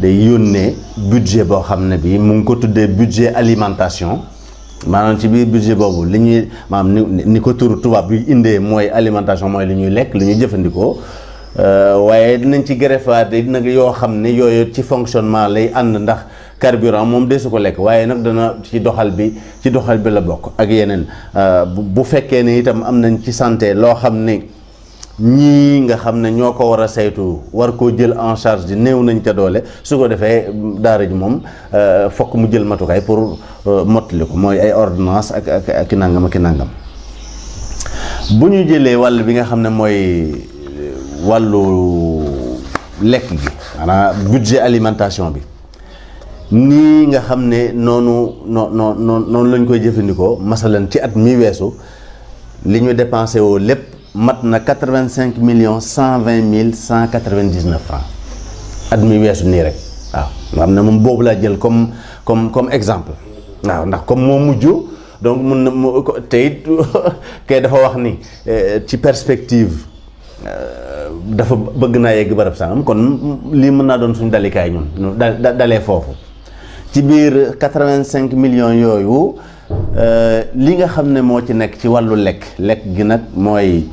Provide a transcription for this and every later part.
day yónnee budget boo xam ne bi mu ngi ko tuddee budget alimentation maanaam ci biir budget boobu li ñuy maanaam ni ko turu tubaab bi indee mooy alimentation mooy li ñuy lekk li ñuy jëfandikoo waaye dinañ ci greffaat nag yoo xam ne yooyu ci fonctionnement lay ànd ndax carburant moom desu ko lekk waaye nag dana ci doxal bi la bokk ak yeneen bu fekkee ne itam am nañ ci santé loo xam ne ñii nga xam ne ñoo ko war a saytu war koo jël en charge di néew nañ ca doole su ko defee daara ji moom fokk mu jël matukaay pour mottali ko mooy ay ordonnance ak nangam ak nangam. bu ñu jëlee wàll bi nga xam ne mooy wàllu lekk gi maanaam budget alimentation bi nii nga xam ne noonu lañ koy jëfandikoo masalan ci at mi weesu li ñu dépensé woo lépp mat na 85 millions 120 mille 199 francs at mi weesu nii rek waaw nga xam ne moom boobu laa jël comme exemple waaw ndax comme moo mujj donc mun na te it kay dafa wax ni ci perspective dafa bëgg naa yegg barab sangam kon lii mën naa doon suñu dalikaay ñun dalee foofu ci biir 85 millions yooyu li nga xam ne moo ci nekk ci wàllu lekk gi nag mooy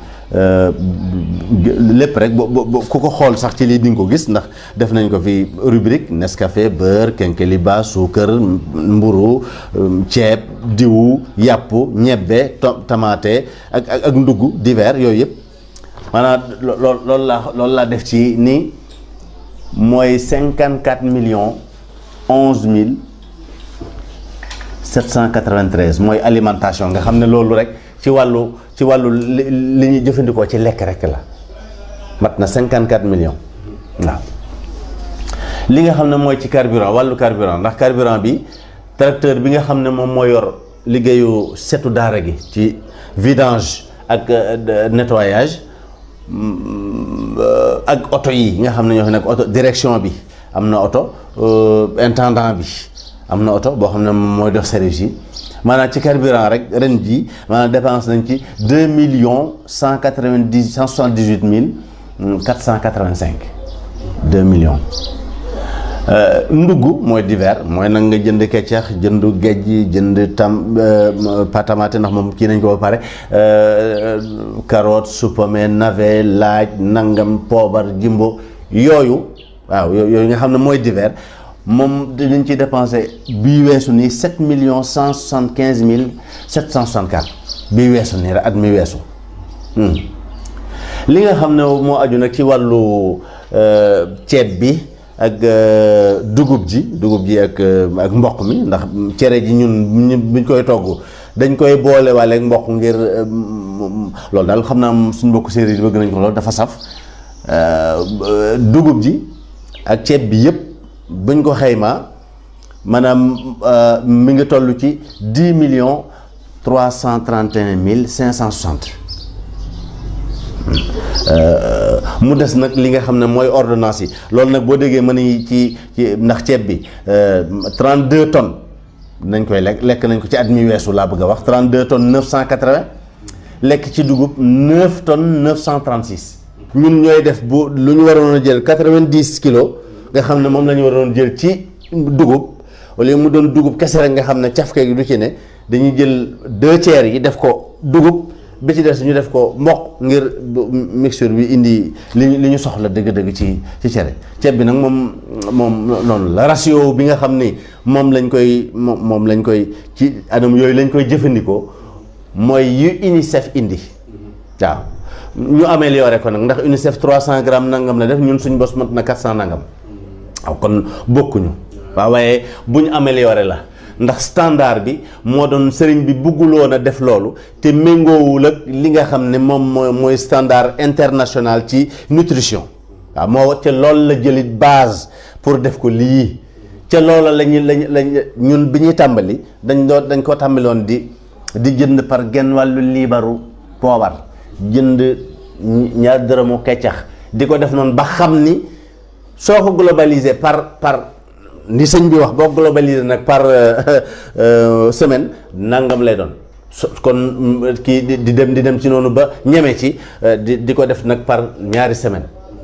lépp rek ku ko xool sax ci lii di nga ko gis ndax def nañ ko fi rubrique Nescafé beurre kenkeliba suukar mburu ceeb diwu yàpp ñebbe tamaate ak ndugg divers yooyu yëpp maanaam loolu laa def ci ni mooy 54 millions 11 mille 793 mooy alimentation nga xam ne loolu rek ci wàllu li ñuy jëfandikoo ci lekk rek la mat na 54 millions waaw. li nga xam ne mooy ci carburant wàllu carburant ndax carburant bi tracteur bi nga xam ne moom moo yor liggéeyu setu daara gi ci vidange ak nettoyage ak oto yi nga xam ne ñoo fi nekk oto direction bi am na oto intendant bi am na oto boo xam ne mooy dox service yi maanaam ci carburant rek ren ji maanaam dépense nañ ci 2 millions 178 mille 485 2 millions. Ndugg mooy divers mooy nag nga jënd keccax jënd géej jënd patamate ndax moom kii nañ ko ba pare carotte supame navet laaj nangam poobar jimbo yooyu waaw yooyu nga xam ne mooy divers moom dinañ ci dépensé bii weesu nii 7 millions 175 mille 764 bii weesu nii rek at mi weesu li nga xam ne moo aju nag ci wàllu ceeb bi ak dugub ji ak mboq mi ndax cere ji ñun buñ koy togg dañ koy boole waale ak mboq ngir loolu daal xam naa suñ mbokk séeréer yi bëgg nañ ko loolu dafa saf dugub ji ak ceeb bi yëpp buñ ko xaymaa maanaam mi ngi toll ci 10 millions 331 mille 560 mu des nag li nga xam ne mooy ordonnance yi loolu nag boo déggee mën ni ci ndax ceeb bi 32 tonnes nañ koy lekk nañ ko ci at mi weesu laa bëgg a wax 32 tonnes 980 lekk ci dugub 9 tonnes 936 ñun ñooy def bu lu ñu waroon a jël 90 kilos nga xam ne moom la ñu waroon jël ci dugub wala mu doon dugub kese rek nga xam ne cafke gi du ci ne dañuy jël 2 tiers yi def ko dugub bi ci des ñu def ko mboq ngir mixture bi indi li ñu soxla dëgg-dëgg ci cere ceeb bi nag moom noonu la ratio bi nga xam ni moom lañ koy ci anam yooyu lañ koy jëfandikoo mooy yu UNICEF indi waaw ñu amélioré ko nag ndax UNICEF 300 grammes nangam la def ñun suñ bos mat na 400 nangam waaw kon bokkuñu waaw waaye bu ñu amélioré la ndax standard bi moo doon sëriñ bi bëgguloon a def loolu te méngoowul ak li nga xam ne moom mooy standard international ci nutrition waaw moo ca loolu la jëlit base pour def ko lii ca loola lañ ñun bi ñuy tàmbali dañ ko tàmbaloon di jënd par genn wàllu liibaru poobar jënd ñaar dërëmu keccax di ko def noonu ba xam ni soo ko globalisé par ni sëñ bi wax boo globalisé nag par semaine nangam lay doon kon kii di dem ci noonu ba ñeme ci di ko def nag par ñaari semaine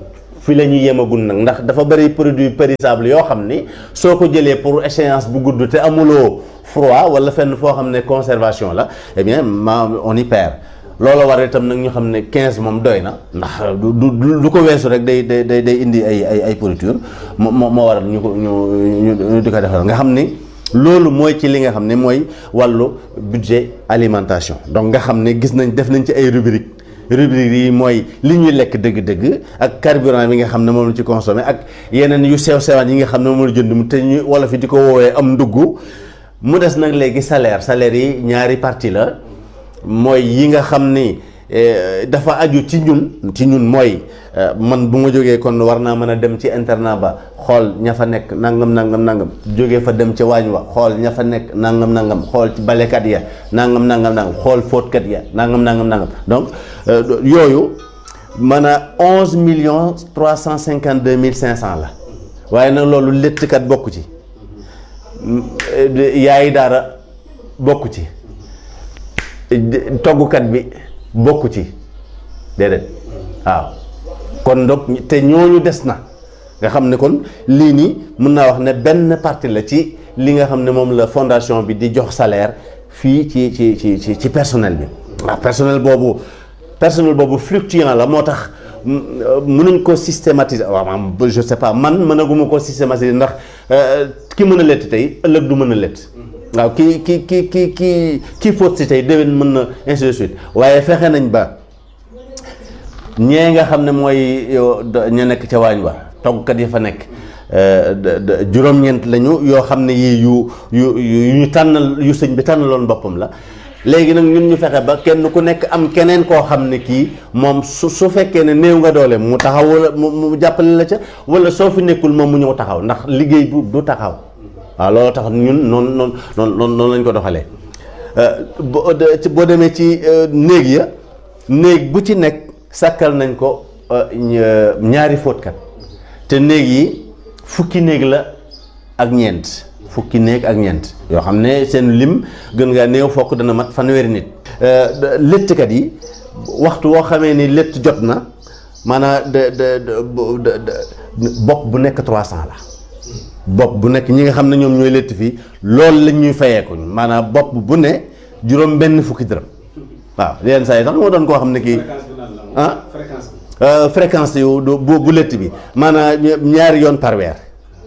fi la ñuy yemagul nag ndax dafa bëri produit périssable yoo xam ni soo ko jëlee pour échéance bu gudd te amuloo froid wala fenn foo xam ne conservation la eh bien on y perd. loolu war itam nag ñu xam ne 15 moom doy na ndax du ko weesu rek day indi ay pourriture moo waral ñu di ko defal nga xam ni loolu mooy ci li nga xam ne mooy wàllu budget alimentation. donc nga xam ne gis nañ def nañ ci ay rubrique yi mooy li ñuy lekk dëgg-dëgg ak carburant bi nga xam ne moom la ci consommé ak yeneen yu sew-sewaan yi nga xam ne moom la jënd mu te ñu wala fi di ko woowee am ndugg mu des nag léegi salaire yi ñaari partie la. mooy yi nga xam ni dafa aju ci ñun mooy man bu ma jógee kon war naa mën a dem ci internat ba xool ña fa nekk nangam jógee fa dem ca waañ wa xool ña fa nekk nangam xool ci balekat ya nangam xool fóotkat ya nangam donc yooyu man a 11,352,500 la waaye nag loolu léttkat bokku ci yaayi daara bokku ci toggukat bi bokku ci déedéet waaw kon donc te ñooñu des na nga xam ne kon lii nii mën naa wax ne benn partie la ci li nga xam ne moom la fondation bi di jox salaire fii ci personnel bi waaw personnel boobu fluctuant la moo tax mënuñ ko systématiser waaw je sais pas man mënaguma ko systématiser ndax ki mën a lett tey ëllëg du mën a lett waaw kii fóot si tey déwén mën na ainsi de suite waaye fexe nañ ba ñee nga xam ne mooy ña nekk ca waañ wa toggkat yi fa nekk juróom-ñeent lañu yoo xam ne yii yu ñu tànnal yu sëñ bi tànnaloon boppam la léegi nag ñun ñu fexe ba kenn ku nekk am keneen koo xam ne kii moom su fekkee ne néew nga doole mu taxaw wala mu jàppale la ca wala soo fi nekkul moom mu ñëw taxaw ndax liggéey bu du taxaw waaw loolu tax ñun noonu lañ ko doxalee boo demee ci néeg bu ci nekk sàkkal nañ ko ñaari fóotkat te néeg yi fukki néeg la ak ñeent yoo xam ne seen lim gën ngaa néew fokk dana mat fanweeri nit léttkat yi waxtu woo xamee ni létt jot na maanaam bopp bu nekk 300 la bopp bu nekk ñi nga xam ne ñoom ñooy létt fii loolu lañ ñuy fayeekuñ maanaam bopp bu ne juróom benn fukki dërëm waaw yenn saa yi sax moo doon koo xam ne kii fréquence yu bu létt bi maanaam ñaari yoon par weer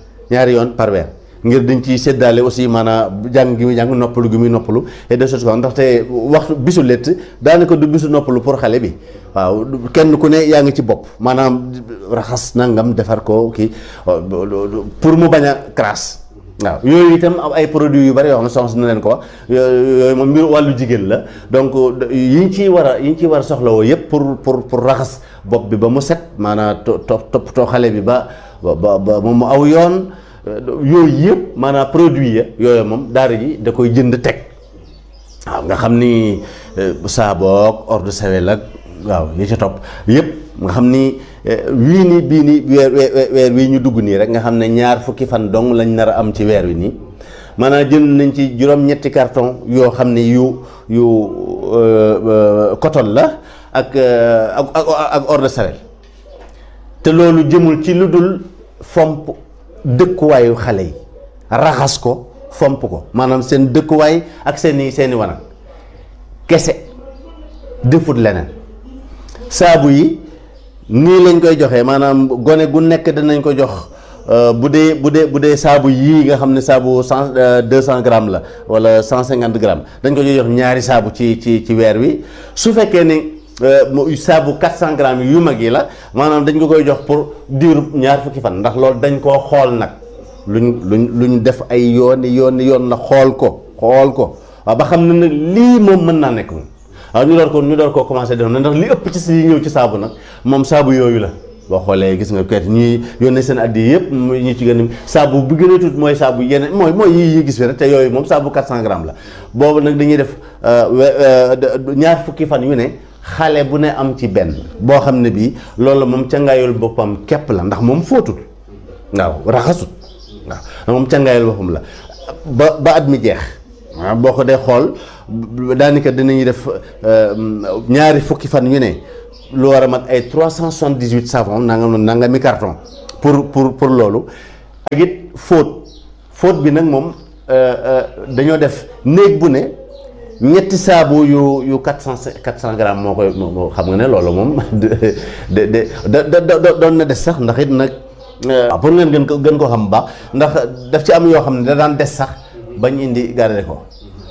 ngir dañ ciy séddaale aussi maanaam jàng gi muy jàng noppalu gi muy noppalu et de choses comme ndaxte waxtu bisu létt daanaka du bisu noppalu pour xale bi waaw kenn ku ne yaa ngi ci bopp maanaam raxas nangam defar ko kii pour mu bañ a crasse waaw yooyu itam ay produits yu bari yoo xam ne soxna na leen ko wax yooyu moom mbir wàllu jigéen la donc yi ñu ciy war a soxlawoo yëpp pour raxas bopp bi ba mu set maanaam toppatoo xale bi ba moom mu aw yoon yooyu yëpp maanaam produit ya yooyu moom daara ji da koy jënd teg waaw nga xam ni saaboog eau de Javel ak waaw yi ci topp yëpp nga xam ni bii nii weer wii ñu dugg nii rek nga xam ne ñaar fukki fan dong lañ nar a am ci weer wi nii maanaam jënd nañ ci juróom-ñetti carton yoo xam ne yu coton la ak eau de Javel te loolu jëmul ci lu dul fomp dëkkuwaayu xale yi raxas ko fomp ko maanaam seen dëkkuwaay ak seeni wanag kese defut leneen saabu yi nii lañ koy joxee maanaam gone gu nekk danañ ko jox bu dee saabu yii nga xam ne saabu 200 grammes la wala 150 grammes dañ ko jox ñaari saabu ci weer wi su fekkee ni saabu 400 grammes yu mag yi la maanaam dañ ko koy jox pour diiru ñaar fukki fan ndax loolu dañ koo xool nag luñ def ay yoon la xool ko waaw ba xam ne nag lii moom mën naa nekk moom waaw ñu door koo commencé def na ndax li ëpp ci si ñëw ci saabu nag moom saabu yooyu la boo xoolee gis nga kayit ñuy yónnee seen addi yëpp ñu ci gën a saabu bu gën a tuut mooy saabu yeneen mooy yi gis fi rek te yooyu moom saabu 400 grammes la boobu nag dañuy def ñaar fukki fan yu ne xale bu ne am ci benn boo xam ne bii loolu moom cangaayul boppam képp la ndax moom fóotul waaw raxasut waaw moom cangaayul boppam la ba at mi jeex waaw boo ko dee xool daanaka dinañuy def ñaari fukki fan yu ne lu war a mat ay 378 savon nangami carton pour loolu. ak it fóot bi nag moom dañoo def néeg bu ne ñetti saabu yu 400 grammes moo koy xam nga ne loolu moom doon na des sax ndax it nag pour ngeen gën ko xam bu baax ndax daf ci am yoo xam ne da daan des sax bañ indi garder ko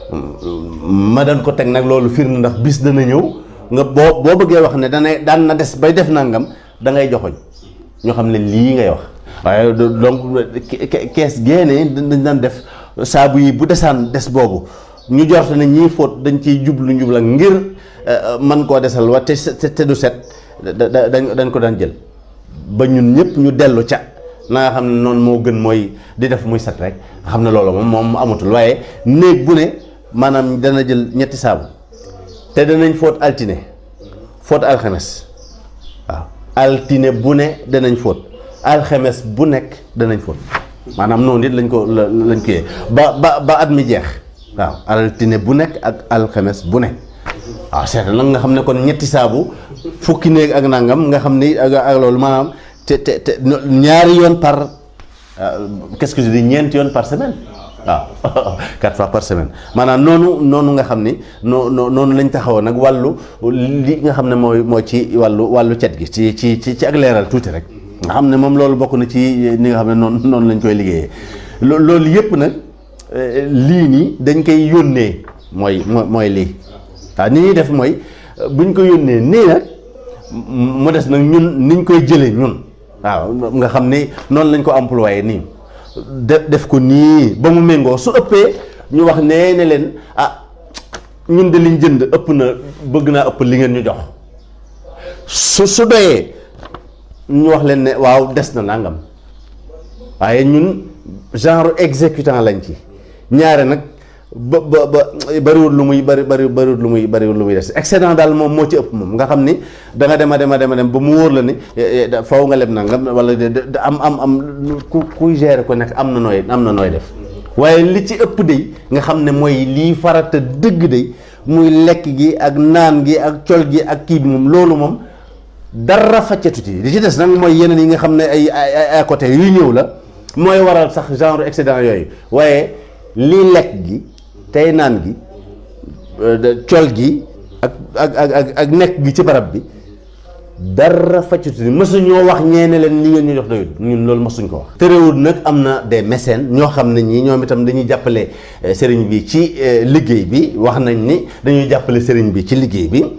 ma daan ko teg nag loolu firnde ndax bis dana ñëw nga boo bëggee wax ne daan na des bay def nangam da ngay joxoñ ñoo xam ne lii ngay wax waaye donc kees génne dañ daan def saabu yi bu desaan des boobu ñu jorte ne ñii fóot dañ ciy njubla ngir man koo desal wa te du set dañ ko daan jël ba ñun ñëpp ñu dellu ca na nga xam ne noonu moo gën mooy di def muy set rek nga xam ne loolu moom amatul waaye néeg bu ne maanaam dana jël ñetti saabu te danañ fóot altine fóot alxames waaw altine bu ne danañ fóot alxames bu nekk danañ fóot maanaam noonu it lañ ko yee ba at mi jeex waaw altine bu nekk ak alxames bu nekk waaw seetal nag nga xam ne kon ñetti saabu fukki néeg ak nangam nga xam ni ak loolu maanaam te ñaari yoon par qu'est-ce que je dis ñeenti yoon par semaine waaw 4 fois par semaine maanaam noonu nga xam ni noonu lañ taxawoon nag wàllu li nga xam ne mooy ci wàllu cet gi ci ak leeral tuuti rek nga xam ne moom loolu bokk na ci ni nga xam ne noonu lañ koy liggéeyee loolu yëpp nag lii nii dañ koy yónnee mooy lii waaw ni ñuy def mooy buñ ko yónnee nii nag mu des nag ñun niñ koy jëlee ñun waaw nga xam ni noonu lañ ko employé nii def ko nii ba mu méngoo su ëppee ñu wax nee ne leen ñun de liñ jënd ëpp na bëgg naa ëpp li ngeen ñu jox su doyee ñu wax leen ne waaw des na nangam waaye ñun genre exécutant lañ ci ñaare nag ba bariwul lu muy bariwul lu muy des excédent daal moom moo ci ëpp moom nga xam ni da nga dem ba mu wóor la ni faw nga leb nangam wala am kuy gérer ko nekk am na nooy def waaye li ci ëpp de nga xam ne mooy lii farata dëgg de muy lekk gi ak naan gi ak col gi ak kii bi moom loolu moom dara faccatu ci li ci des nag mooy yeneen yi nga xam ne ay à côté yu ñëw la mooy waral sax genre excédent yooyu waaye lii lekk gi tey naan gi col gi ak nekk gi ci barab bi dara faccatu ni mësuñoo wax ñeene leen li ngeen ñu jox doyut ñun loolu mësuñ ko wax terewul nag am na des mécènes ñoo xam ne ñii ñoom itam dañuy jàppale sëriñ bi ci liggéey bi wax nañ ni dañuy jàppale sëriñ bi ci liggéey bi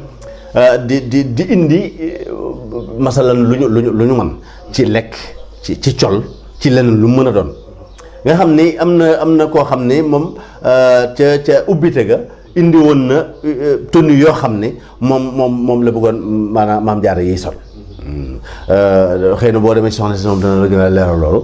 di indi masalan lu ñu mën ci lekk ci col ci leneen lu mën a doon nga xam ni am na koo xam ne moom ca ubbite ga indi woon na tenue yoo xam ne moom la bëggoon maanaam maam jaara yiy sol xëy na boo demee soxna si moom dana la gën a leeral loolu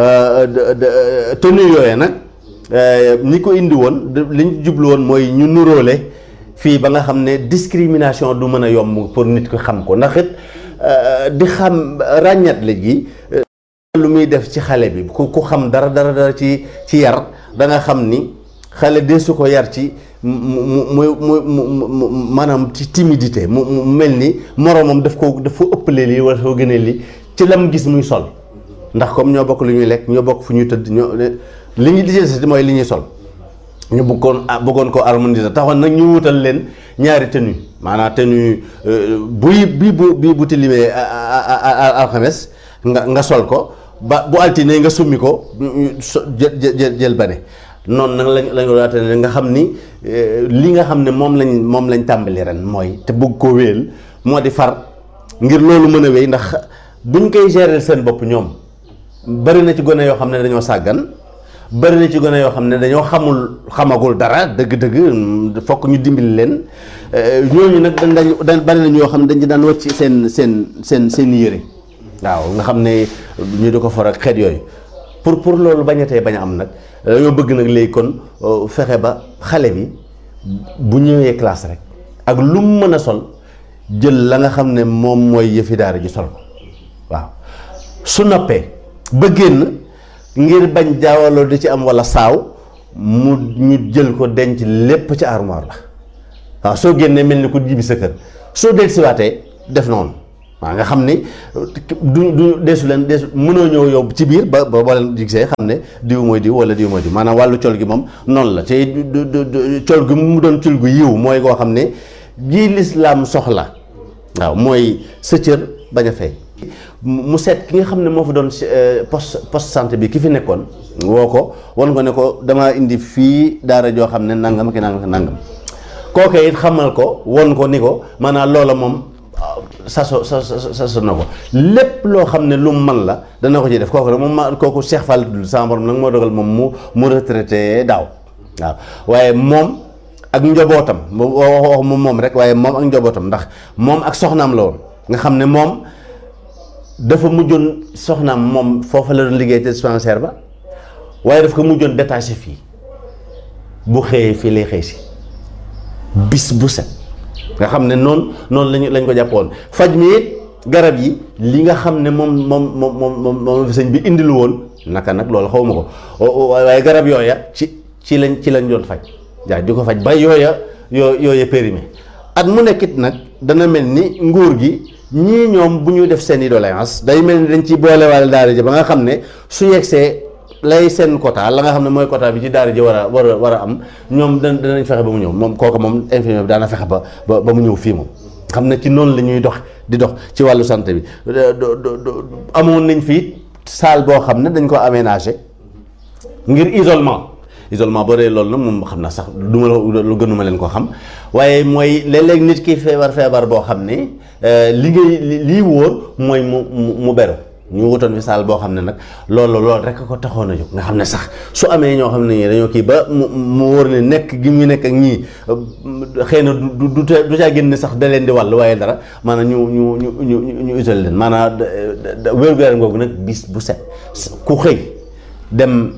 tenue yooyee nag ñi ko indi woon li ñu jublu woon mooy ñu nuróole fii ba nga xam ne discrimination du mën a yomb pour nit ko xam ko ndax it di xam ràññat la gi lu muy def ci xale bi ku xam dara ci yar da nga xam ni xale de su ko yar ci mu maanaam ci timidité mu mel ni moroomam daf ko ëppalee lii wala soo gënee lii ci lam gis muy sol ndax comme ñoo bokk lu ñuy lekk ñoo bokk fu ñuy tëdd li ñu di mooy li ñuy sol ñu bëggoon ko harmoniser taxoon nag ñu wutal leen ñaari tenue maanaam tenue bii bu tilimee alxames nga sol ko ba bu altine nga summi ko jël bane noonu nag lañ waate ne nga xam ni li nga xam ne moom lañ tàmbali ren mooy te bëgg koo wéyal moo di far ngir loolu mën a wéy ndax buñ koy gérer seen bopp ñoom bari na ci gone yoo xam ne dañoo sàggan bari na ci gone yoo xam ne dañoo xamagul dara dëgg-dëgg fokk ñu dimbali leen ñooñu nag dañ bari na ñoo xam ne dañ ci daan wàcc seen yére waaw nga xam ne ñu di ko for ak xeet yooyu pour loolu bañ a am nag dañoo bëgg nag léegi kon fexe ba xale bi bu ñëwee classe rek ak lu mu mën a sol jël la nga xam ne moom mooy yëfi daara ji sol ko waaw su noppee ba génn ngir bañ jaawaloo di ci am walla saaw ñu jël ko denc lépp ci armoire la waaw soo génnee mel ni ku jibi sa kër soo dellusiwaatee def noonu waaw nga xam ni du deesu leen deesu mënoo ñëw yow ci biir ba boo leen gisee xam ne diw mooy diw wala diw mooy diw maanaam wàllu col gi moom noonu la te col gi mu doon col gu yiw mooy koo xam ne ji lislaam soxla waaw mooy sa cër bañ a feeñ mu seet ki nga xam ne moo fa doon poste santé bi ki fi nekkoon woo ko wan ko ne ko damaa indi fii daara joo xam ne nangam ki nangam kooke it xamal ko won ko ni ko maanaam loola moom saso na ko lépp loo xam ne lu mu man la dana ko ci def kooku nag moom kooku Cheikh Fall sama borom nag moo dogal moom mu retraité daaw waaw waaye moom ak njabootam wax moom rek waaye moom ak njabootam ndax moom ak soxnaam la woon nga xam ne moom dafa mujjoon soxnaam moom foofa la doon liggéey te dispensaire ba waaye daf ko mujjoon détaché fii bu xëyee fii lay xëy si bis bu set nga xam ne noonu lañ ko jàppoon faj mi it garab yi li nga xam ne moom sëñ bi indilu woon naka nag loolu xaw ma ko waaye garab yooya ci lañ doon faj jaa di ko faj ba yooya périmé at mu nekkit nag dana mel ni nguur gi ñii ñoom bu ñu def seen i doléance day mel ni dañ ci boolewaale daara ji ba nga xam ne su yegsee lay seen quota la nga xam ne mooy quota bi ci daara ji war a am ñoom danañ fexe ba mu ñëw moom kooku moom infirmier bi daana fexe ba mu ñëw fii moom xam ne ci noonu la ñuy dox di dox ci wàllu santé bi amoon nañ fii salle boo xam ne dañ ko aménagé ngir isolement boo dee loolu nag moom xam naa sax duma lu gënuma leen ko xam waaye mooy léeg-léeg nit ki feebar boo xam ne lii wóor mooy mu beru ñu wutoon fi saal boo xam ne nag loolu rek ko taxoon a jóg nga xam ne sax su amee ñoo xam ne ñii dañoo kii ba mu wóor ne nekk gi ñu nekk ak ñii xëy na du caa génn sax da leen di wàll waaye dara maanaam ñu isolé leen maanaam wér-gu-yaram googu nag bis bu set ku xëy dem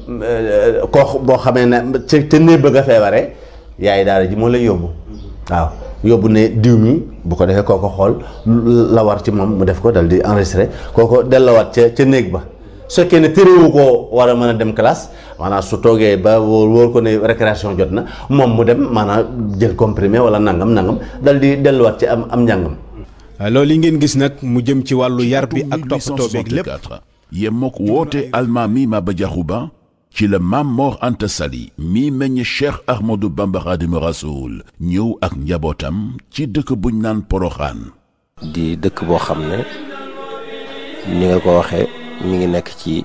koo boo xamee ne ca néeg bëgg a feebaree yaay daara ji moo lay yóbbu waaw yóbbu ne diw mi bu ko defee kooko xool la war ci moom mu def ko dal di enregistré kooko dellawaat ca néeg ba su fekkee ne téréwu koo war a mën a dem classe maanaam su toogee ba wóor ko ne récréation jot na moom mu dem maanaam jël comprimé wala nangam dal di delluwaat ci am njàngam. loolu yi ngeen gis nag mu jëm ci wàllu yar bi ak toppatoo beeg lépp yemook woote almaami Maba Diakhou Ba ci la Maam Mor Anta Sali mi meññ Cheikh Ahmadou Bamba Khadimu Rasoul ñëw ak njabootam ci dëkk buñ naan Poroxaan di dëkk boo xam ne ni nga ko waxee mi ngi nekk ci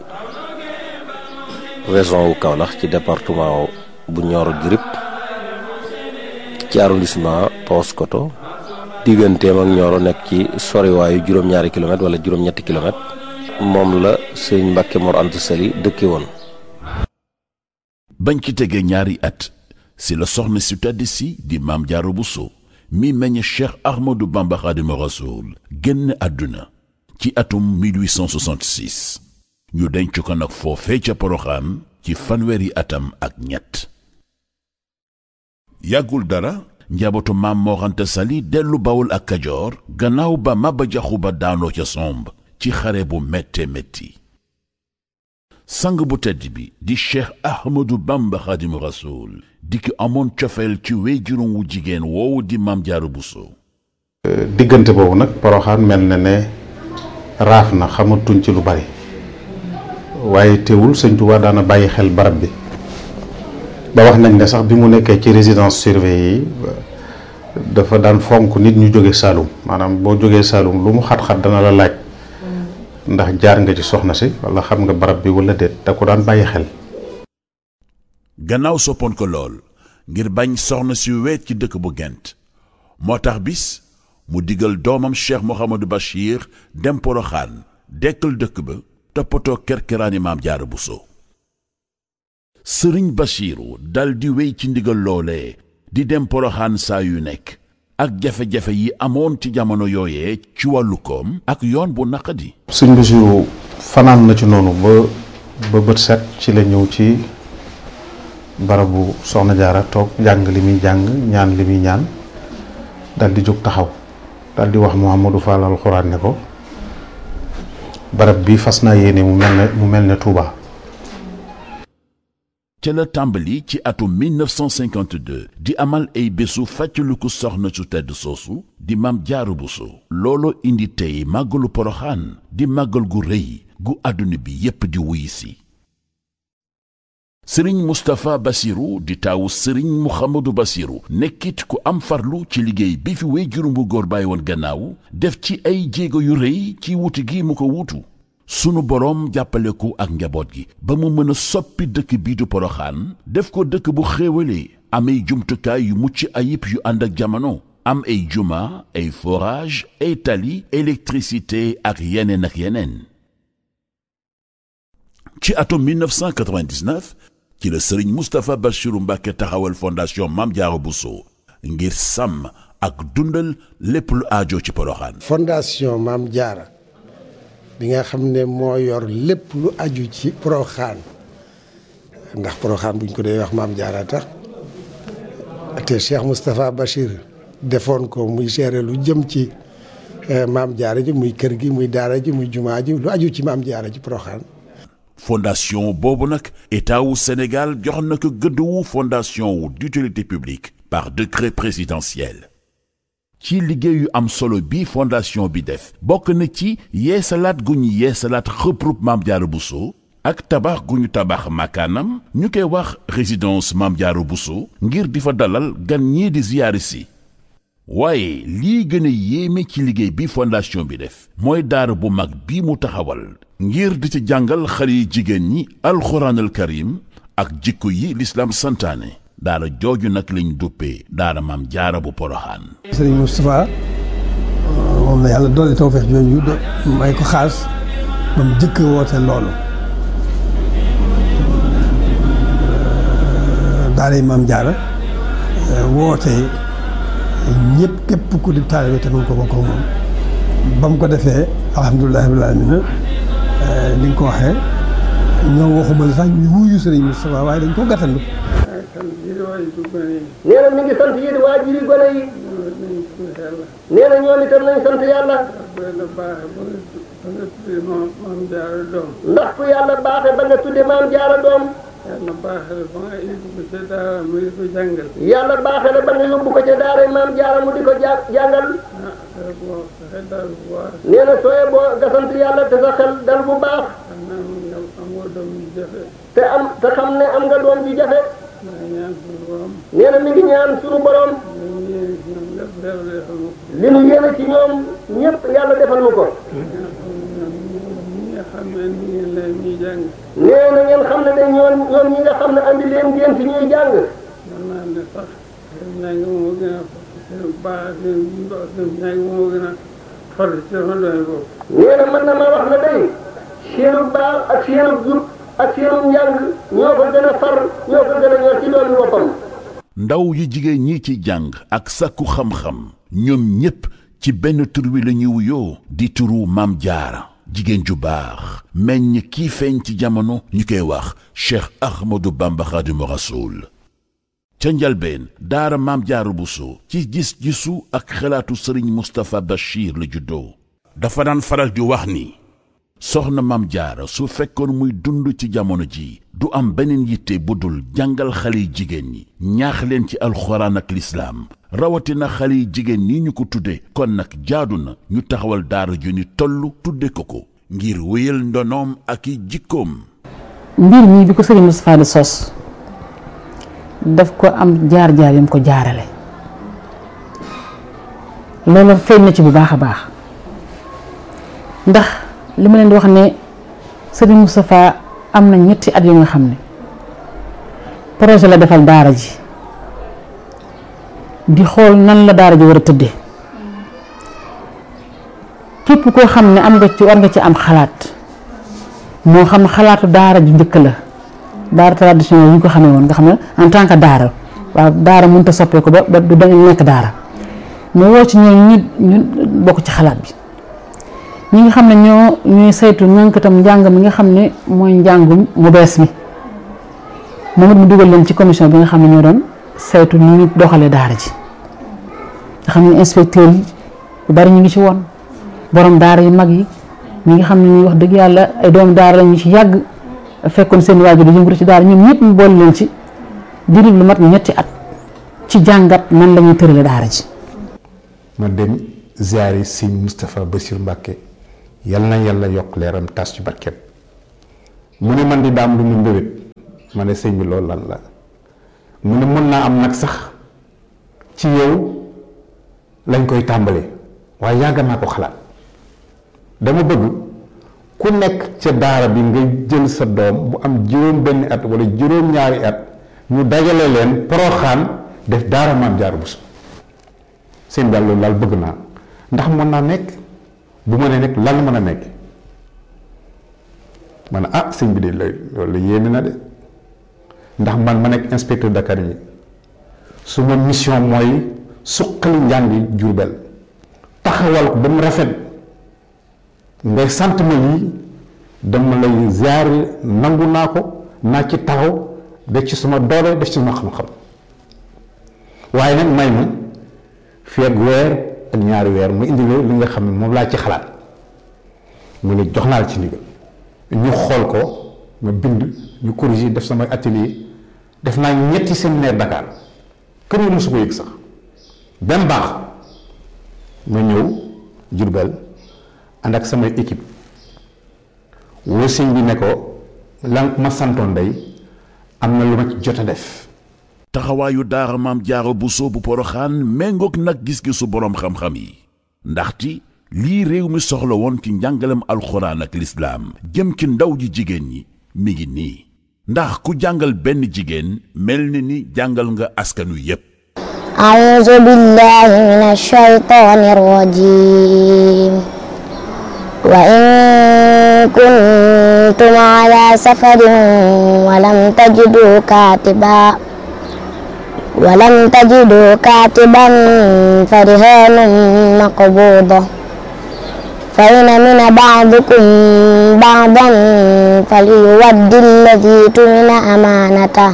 région wu Kaolack ci département bu Nioro du Rip ci arrondissement Paoskoto digganteem ak Nioro nekk ci soriwaayu juróom-ñaari kilomètres wala juróom-ñetti kilomètres moom la sëñ Mbàkke Mor Anta Sali dëkke woon. bañ ci tegee ñaari at si la soxna si tedd si di Maam Jaara Buso mi meññ Cheikh Ahmadou Bamba Khadimu Rasoul génn àdduna ci atum 1866 ñu denc ko nag foofee ca Poroxaan ci fanweeri atam ak ñett yàggul dara njabootu Maam Mor Anta Sali dellu Bawol ak Kajoor gannaaw ba Maba Diakhou Ba daanoo ca somb ci xare bu métte métti sang bu tedd bi di Cheikh Ahmadou Bamba Khadimu Rasoul di ki amoon cofeel ci wéyjuram wu jigéen woowu di Maam Jaara Buso diggante boobu nag Poroxaan mel na ne raaf na xamatuñ ci lu bari waaye teewul Sëñ Tuubaa daana bàyyi xel barab bi ba wax nañ ne sax bi mu nekkee ci résidence surveillée yi dafa daan fonk nit ñu jóge Saalum maanaam boo jógee Saalum lu mu xat-xat dana la laaj ndax jaar nga ci soxna si wala xam nga barab bi wala déet da ko daan bàyyi xel. gannaaw soppoon ko lool ngir bañ soxna si weet ci dëkk bu Gent moo tax bis mu digal doomam Cheikh Mouhamadou Bachir dem Poroxaan dekkal dëkk ba toppatoo kerkeraani Maam Jaara Buso Sëriñ Bachiru dal di wéy ci ndigal loolee di dem Poroxaan saa yu nekk ak jafe-jafe yi amoon ci jamono yooyee ci wàllu koom ak yoon bu naqadi. Sëñ Bachiru fanaan na ci noonu ba bët set ci la ñëw ci barabu Soxna Jaara toog jàng li muy jàng ñaan li muy ñaan dal di jóg taxaw dal di wax Mouhamadou Fall alxuraan ne ko barab bi fas naa yéene mu mel ne Touba. ca la tàmbali ci atum 1952 di amal ay bésu fàttaliku soxna su tedd soosu di Maam Jaara Buso. looloo indi tey màggalu Poroxaan di màggal gu rëy gu àdduna bi yépp di wuy si. sëriñ Moustapha Bassirou di taawu sëriñ Mouhamadou Bassirou nekkit ku am farlu ci liggéey bi fi waajuram bu góor bàyyi woon gannaaw def ci ay jéego yu rëy ci wuti gi mu ko wutu. sunu boroom jàppale ko ak njaboot gi ba mu mën a soppi dëkk bii du Poroxaan def ko dëkk bu xéewalee am ay jumtukaay yu mucc ayib yu ànd ak jamono am ay juma ay forage ay tali électricité ak yeneen. ci atum 1999 ci la sëriñ Moustapha Bassirou Mbacké taxawal fondation Maam Jaara Buso ngir sàmm ak dundal lépp lu aajo ci Poroxaan. fondation Maam Jaara bi nga xam ne moo yor lépp lu aju ci Poroxaan ndax Poroxaan buñ ko dee wax Maam Jaara tax te Cheikh Moustapha Bachir defoon ko muy gérer lu jëm ci Maam Jaara ji muy kër gi muy daara ji muy jumaa ji lu aju ci Maam Jaara ji Poroxaan. fondation boobu nag état wu Sénégal jox na ko gëdd wu fondation wu d'utilité publique par décret présidentiel. ci liggéeyu am solo bi fondation bi def bokk na ci yeesalaat gu ñu yeesalaat xëprub Maam Jaara Buso ak tabax gu ñu tabax makaanam ñu koy wax résidence Maam Jaara Buso ngir di fa dalal gan ñii di ziyaari si. waaye lii gën a yéeme ci liggéey bi fondation bi def mooy daara bu mag bi mu taxawal ngir di ci jàngal xale yi jigéen ñi alxuraanal karim ak jikko yi lislaam santaane. daara jooju nag lañ duppee daara Maam Jaara bu Poroxaan. sëriñ Moustapha moom la yàlla doole tawfeex jooju may ko xaas ba mu jëkk woote loolu daara yi Maam Jaara woote ñëpp képp ku di taalibe te mu ko bokk moom ba mu ko defee alhamdulilah rabbil aalamiina ni nga ko waxee ñoo waxuma la sax ñu wuyu sëriñ Moustapha waaye dañ ko gàttandu. nee na mi ngi sant yéen waajur yi gone yi. nee na ñoom itam nañ sant yàlla. ndax ku yàlla baaxe ba nga tudde Maam Jaara doom. yàlla baaxe la ba nga yóbbu ko ca daara mu di ko jàngal. yàlla baaxe la ba nga yóbbu ko ca daara Maam Jaara mu di ko jàngal. nee na sooyee boo nga sant yàlla te sa xel dal bu baax. te xam ne am nga doom ji jafe. nee na mi ngi ñaan suñu borom li nu yéene ci ñoom ñëpp yàlla defal nu ko. nee na ngeen xam ne de ñoom ñi nga xam ne andi leen ngeen fi ñuy jàng. nee na mën na ma wax ne day seenu baax ak seenu jub ak seenu njàng ñoo ko gën a far ñoo ko gën a ñor ci doon boppam. ndaw yu jigéen ñi ci jàng ak sàkku xam-xam ñoom ñépp ci benn tur wi la ñuy wuyoo di turu Maam Jaara jigéen ju baax meññ kii feeñ ci jamono ñu koy wax Cheikh Ahmadou Bamba Khadimu Rasoul. ca njalbeen daara Maam Jaara Buso ci gis-gisu ak xalaatu sëriñ Moustapha Bachir la juddoo dafa daan faral di wax ni soxna Maam Jaara su fekkoon muy dund ci jamono ji du am beneen yitte bu dul jàngal xale yi jigéen ñi ñaax leen ci alxuraan ak lislaam rawatina xale yi jigéen ñi ñu ko tudde kon nag jaadu na ñu taxawal daara ju ni toll tudde ko ngir wéyal ndonoom ak i jikkoom. mbir mi bi ko sëriñ Moustapha di sos daf ko am jaar-jaar yam ko jaarale loolu feeñ na ci bu baax a baax ndax li ma leen di wax ne sëriñ Moustapha am na ñetti at yu nga xam ne projet la defal daara ji di xool nan la daara ji war a tëdde képp koo xam ne am nga ci war nga ci am xalaat moo xam xalaatu daara ju njëkk la daara traditionnel yi ñu ko xamee woon nga xam ne en tant que daara waaw daara mënut a soppeeku ba du dañu nekk daara mu woo ci ñooñu ñu bokk ci xalaat bi ñi nga xam ne ñooy saytu ñànkatam njàng mi nga xam ne mooy njàngum mu bees mi moom it mu dugal leen ci commission bi nga xam ne ñoo doon saytu ni ñu doxalee daara ji nga xam ne inspecteur yi bu bari ñu ngi ci woon borom daara yu mag yi ñi nga xam ne ñuy wax dëgg yàlla ay doomu daara la ñu ci yàgg fekkoon seen waajur di yëngatu ci daara ñoom ñëpp mu boole leen ci diiru lu mat ñetti at ci jàngat nan la ñuy tërale daara ji. ma dem ziyaari sëñ Moustapha Bassir Mbacke yal na yàlla yokk leeram tas ci barkeem mu ne man di daam lu mu mbébét ma ne sëñ bi loolu lan la mu ne mën naa am nag sax ci yow lañ koy tàmbalee waaye yàgg naa ko xalaat dama bëgg ku nekk ca daara bi nga jël sa doom bu am juróom benn at wala juróom ñaari at ñu dajale leen Poroxaan def daara Maam Jaara Buso seen daal loolu daal bëgg naa ndax mën naa nekk bu ma nee nekk lan mën a nekk ma ne ah sëñ bi de loolu yéeme na de ndax man ma nekk inspecteur d'académie su ma mission mooy suqali njàngi Jurbel taxawal ko ba mu rafet ngay sant ma lii dama lay ziyaare nangu naa ko naa ci taxaw def ci sama doole def ci sama xam-xam waaye nag may ma fii ak weer ak ñaari weer mu indi li nga xam ne moom laa ci xalaat mu ne jox naa la ci ndigal ñu xool ko ma bind ñu corriger def sama atelier def naa ñetti séminaire Dakar kër yi mosu ko yëg sax benn baax ma ñëw Jurbel ànd ak samay équipe woo sëñ bi ne ko lan ma santoon day am na lu ma ci jot a def. taxawaayu daara Maam Jaara Buso bu Poroxaan méngoog nag gis-gisu boroom xam-xam yi ndaxte lii réew mi soxla woon ci njàngalem alxuraan ak lislaam jëm ci ndaw ji jigéen ñi mi ngi nii ndax ku jàngal benn jigéen mel ni jàngal nga askanu yépp. a'uuzu billaahi mina shaytaani rajiim wa in kuntum ala safarin ولم تجدوا كاتبا فرهان مقبوضة فإن من بعضكم بعضا فليؤد الذي تؤمن أمانته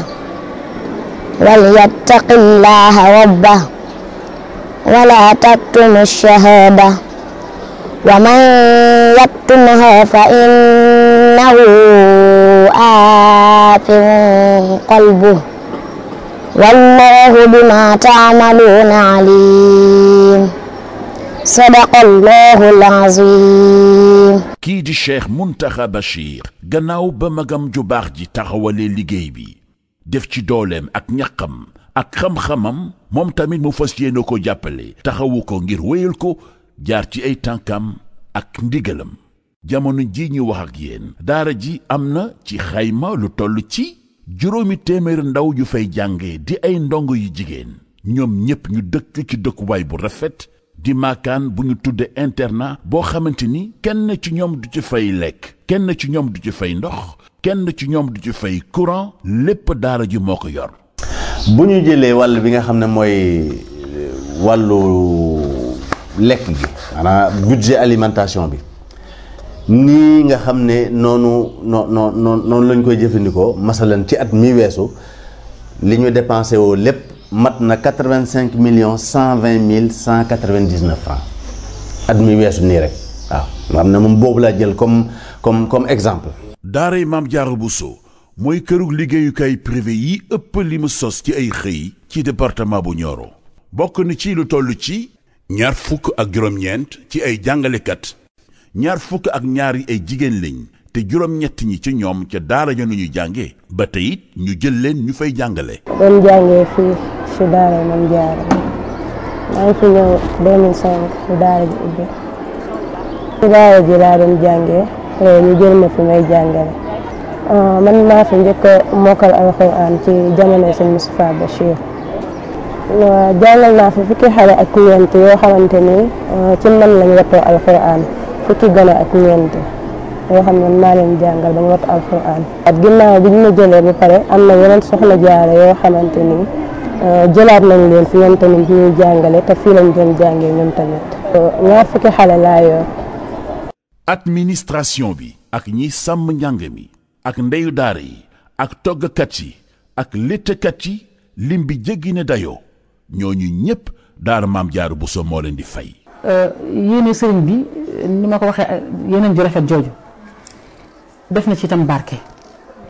وليتق الله ربه ولا تكتموا الشهادة ومن يكتمها فإنه آثم قلبه والله بما تعملون عليم صدق الله العظيم. kii di Cheikh Mountakha Bachir gannaaw ba magam ju baax ji taxawalee liggéey bi def ci dooleem ak ñaqam ak xam-xamam moom tamit mu fas yéene ko jàppale taxawu ko ngir wéyal ko jaar ci ay tànkam ak ndigalam jamono ji ñu wax ak yéen daara ji am na ci xayma lu toll ci juróomi téeméer ndaw yu fay jànge di ay ndongo yu jigéen ñoom ñépp ñu dëkk ci dëkkuwaay bu rafet di maakaan bu ñu tudde internat boo xamante ni kenn ci ñoom du ci fay lekk kenn ci ñoom du ci fay ndox kenn ci ñoom du ci fay courant lépp daara ji moo ko yor. bu ñu jëlee wàll bi nga xam ne mooy wàllu lekk gi maanaam budget alimentation bi nii nga xam ne noonu lañ koy jëfandikoo masalan ci at mi weesu li ñu dépensé woo lépp mat na 85 millions 120 mille 199 francs at mi weesu nii rek waaw nga xam ne moom boobu laa jël comme exemple. daaray Maam Jaara Buso mooy kërug liggéeyukaay privé yi ëpp li mu sos ci ay xëy ci département bu Nioro bokk na ci lu toll ci ñaar fukk ak juróom-ñeent ci ay jàngalekat ñaar fukk ak ñaari ay jigéen lañ te juróom-ñett ñi ci ñoom ca daara ja nu ñu jànge ba tey it ñu jël leen ñu fay jàngale. doon jàngee fii si daara Maam Jaara maa ngi fi ñëw 2005 si daara ji ubbi si daara ji laa doon jàngee ñu jël ma fi may jàngale man maa fi njëkk a mokkal alxuraan ci jamono sëñ Moustapha Bachir jàngal naa fi fukki xale ak ñeent yoo xamante ni ci man lañ wattoo alxuraan fukki gone ak ñeent yoo xam ne maa leen jàngal ba ñu wattu alxuraan at ginnaaw bi ñu ma jëlee ba pare am na yeneen soxna jaare yoo xamante ni jëlaat nañ leen fi ñoom tamit ñuy jàngale te fii lañ doon jàngee ñoom tamit ñaar fukki xale laa yor. administration bi ak ñi sàmm njàng mi ak ndeyu daara yi ak toggkat yi ak léttkat yi lim bi jéggi ne dayoo ñooñu ñépp daara Maam Jaara Buso moo leen di fay. yéene sëriñ bi ni ma ko waxee yeneen ju rafet jooju def na ci itam barke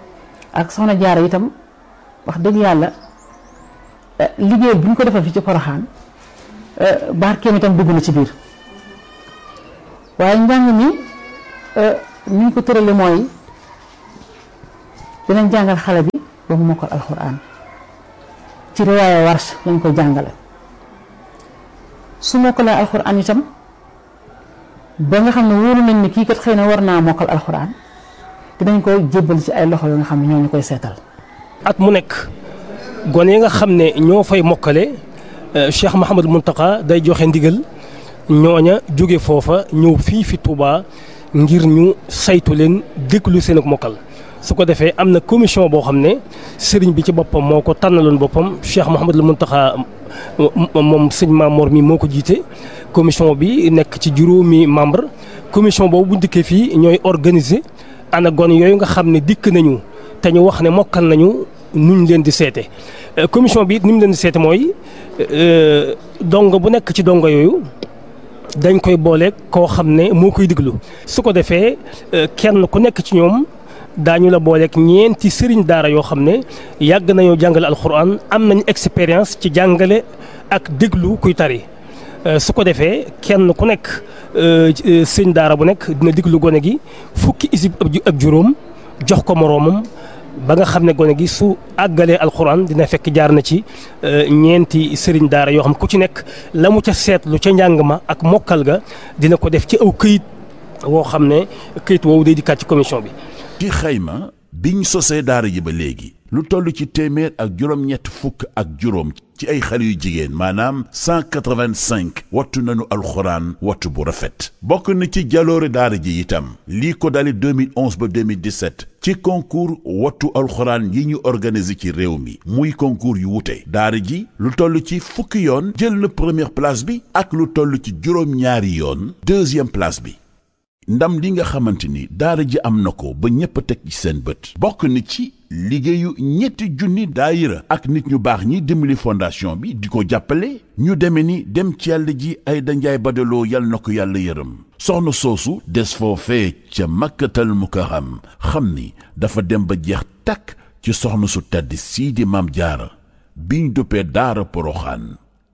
ak soxna Jaara itam wax dëgg yàlla liggéey bi ñu ko defal fii ci Porokhane barkeem itam dugg na ci biir waaye njàng mi ni ñu ko tërale mooy dinañ jàngal xale bi ba mu mokkal alxuraan ci riwaaya Warsh lañ koy jàngale su mokkalee alxuraan itam ba nga xam ne wóolu nañ ne kii kat xëy na war naa mokkal alxuraan dinañ koy jébbal ci ay loxo yoo nga xam ne ñoo ñu koy seetal. at mu nekk gone yi nga xam ne ñoo fay mokkale Cheikh Mouhamadou Mountakha day joxe ndigal ñooña jóge foofa ñëw fii fi Touba ngir ñu saytu leen déglu seen ak mokkal su ko defee am na commission boo xam ne sëriñ bi ci boppam moo ko tànnaloon boppam Cheikh Mouhamadou Mountakha moom sëñ Mamor mi moo ko jiite commission bi nekk ci juróomi membre commission boobu bu dikkee fii ñooy organiser ana gone yooyu nga xam ne dikk nañu te ñu wax ne mokkal nañu nuñ leen di seete commission bi it ni mu leen di seete mooy dongo bu nekk ci dongo yooyu dañ koy booleeg koo xam ne moo koy diglu su ko defee kenn ku nekk ci ñoom daañu la booleeg ñeenti sëriñ daara yoo xam ne yàgg nañoo jàngale alxuraan am nañ expérience ci jàngale ak déglu kuy tari su ko defee kenn ku nekk sëriñ daara bu nekk dina diglu gone gi fukki isib ak juróom jox ko moroomam ba nga xam ne gone gi su àggalee alxuraan dina fekk jaar na ci ñeenti sëriñ daara yoo xam ku ci nekk la mu ca seetlu ca njàng ma ak mokkal ga dina ko def ci aw këyit woo xam ne këyit woowu day dikkaat ci commission bi. ci xayma biñ sosee daara ji ba léegi lu toll ci téeméer ak juróom-ñett fukk ak juróom ci ay xale yu jigéen maanaam 185 wattu nañu alxuraan wattu bu rafet bokk na ci jaloore daara ji itam lii ko dali 2011 ba 2017 ci concours wattu alxuraan yi ñu organisé ci réew mi muy concours yu wute daara ji lu toll ci fukki yoon jël na première place bi ak lu toll ci juróom-ñaari yoon deuxième place bi ndam li nga xamante ni daara ji am na ko ba ñépp a teg ci seen bët bokk na ci liggéeyu ñetti junni daayira ak nit ñu baax ñi dimbali fondation bi di ko jàppale ñu deme ni dem ci yàlla ji ay danjaay badaloo yal na ko yàlla yërëm soxna soosu des foofee ca makkatal mukarram xam ni dafa dem ba jeex takk ci soxna su tedd sii di maam jaara biñ duppee daara Porokhane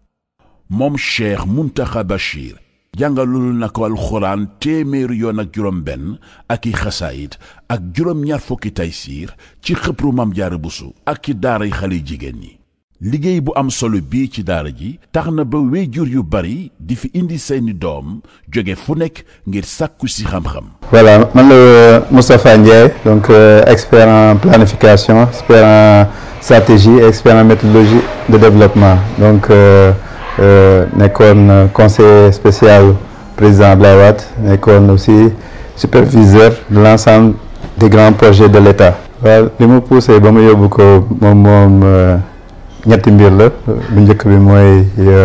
moom Cheikh Mountakha Bachir jàngalul na ko alxuraan téeméeri yoon ak juróom benn ak i xasaayit ak juróom-ñaar fukki taysiir ci xëpru Maam Jaara Buso ak ci daaray xale jigéen ñi liggéey bu am solo bii ci daara ji tax na ba wéyjur yu bari di fi indi seeni doom jóge fu nekk ngir sàkku si xam-xam. Voilà, man la Moustapha Ndiaye donc expert en planification, expert en stratégie et expert en méthodologie de développement donc nekkoon conseiller spécial président Abdoulaye Wade nekkoon aussi superviseur de l'ensemble des grands projets de l'État. waaw li mu poussé ba mu yóbbu ko moom ñetti mbir la bu njëkk bi mooy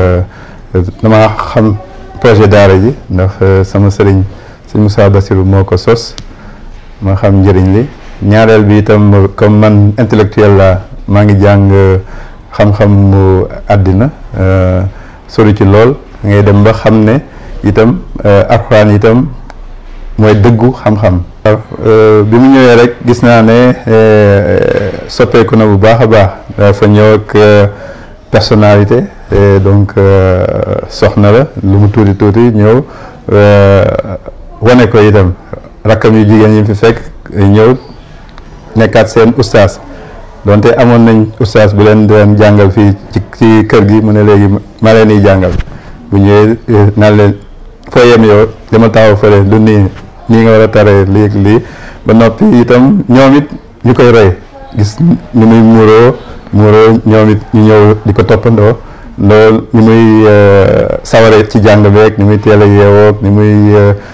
dama xam projet daara ji ndax sama sëriñ Moussa Bassirou moo ko sos ma xam njëriñ li ñaareel bi itam comme man intellectuel la maa ngi jàng xam-xam mu àddina sori ci lool ngay dem ba xam ne itam alxuraan itam mooy dëggu xam-xam. bi mu ñëwee rek gis naa ne soppeeku na bu baax a baax dafa ñëw ak personnalité donc soxna la lu mu tuuti tuuti ñëw wane ko itam rakkam yu jigéen yi fi fekk ñëw nekkaat seen ustaas donte amoon nañ ustaas bu leen doon jàngal fii ci kër gi mu ne léegi ma leen di jàngal bu ñëwee naan leen foo yem yow dama taxaw fële du nii nga war a taree lii ba noppi itam ñoom it ñu koy roy gis ni muy muuroo ñoom it ñu ñëw di ko toppandoo loolu ni muy saware ci jàng beeg ni muy teel a yeewoog ni muy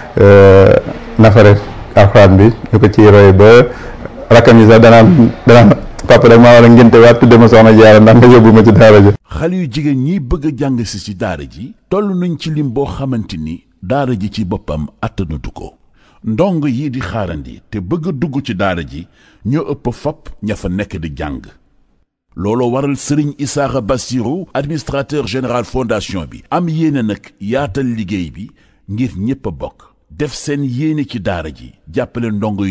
nafare alxuraan bi ñu ko ciy roy ba rakkam yi sax danaan papa rek maa war a ngénte waat tudde ma soxna Jaara ndax nga yóbbu ma ci daara ji. xale yu jigéen ñi bëgg a jàng si ci daara ji toll nañ ci lim boo xamante ni daara ji ci boppam attanatu ko ndong yi di xaarandi te bëgg a dugg ci daara ji ñoo ëpp fopp ña fa nekk di jàng looloo waral Serigne Issakha Bassirou administrateur général fondation bi am yéene nag yaatal liggéey bi ngir ñépp a bokk def seen yéene ci daara ji jàppale ndongo yi